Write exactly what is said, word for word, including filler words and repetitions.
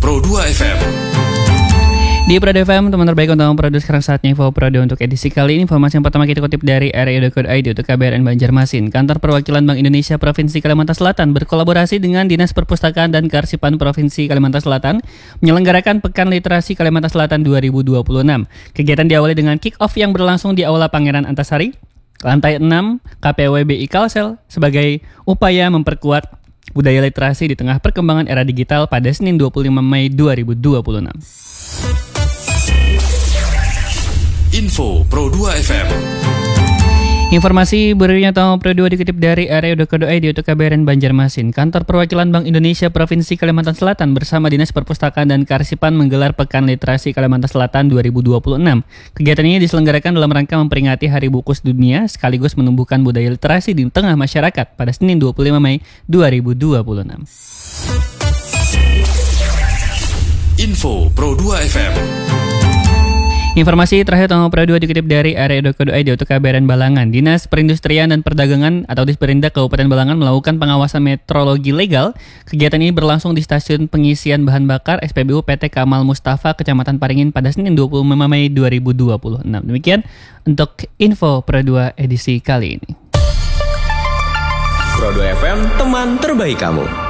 Pro dua F M. Di Pro dua F M, teman terbaik untuk Pro dua. Sekarang saatnya info Pro dua untuk edisi kali ini. Informasi yang pertama kita kutip dari r i dot co dot i d untuk K B R N Banjarmasin. Kantor Perwakilan Bank Indonesia Provinsi Kalimantan Selatan berkolaborasi dengan Dinas Perpustakaan dan Kearsipan Provinsi Kalimantan Selatan menyelenggarakan Pekan Literasi Kalimantan Selatan dua ribu dua puluh enam. Kegiatan diawali dengan kick-off yang berlangsung di Aula Pangeran Antasari, lantai enam K P W B I Kalsel sebagai upaya memperkuat budaya literasi di tengah perkembangan era digital pada Senin dua puluh lima Mei dua ribu dua puluh enam. Info Pro dua F M. Informasi berikutnya tahun Pro dua dikutip dari r i dot co dot i d untuk K B R N Banjarmasin. Kantor Perwakilan Bank Indonesia Provinsi Kalimantan Selatan bersama Dinas Perpustakaan dan Kearsipan menggelar Pekan Literasi Kalimantan Selatan dua ribu dua puluh enam. Kegiatan ini diselenggarakan dalam rangka memperingati Hari Buku Sedunia sekaligus menumbuhkan budaya literasi di tengah masyarakat pada Senin dua puluh lima Mei dua ribu dua puluh enam. Info Pro dua F M. Informasi terakhir tahun Pro dua dikutip dari r i dot co dot i d untuk K B R N Balangan. Dinas Perindustrian dan Perdagangan atau Disperindak Kabupaten Balangan melakukan pengawasan metrologi legal. Kegiatan ini berlangsung di Stasiun Pengisian Bahan Bakar S P B U P T Kamal Mustafa, Kecamatan Paringin pada Senin dua puluh lima Mei dua ribu dua puluh enam. Demikian untuk info Pro dua edisi kali ini. Pro dua F M, teman terbaik kamu.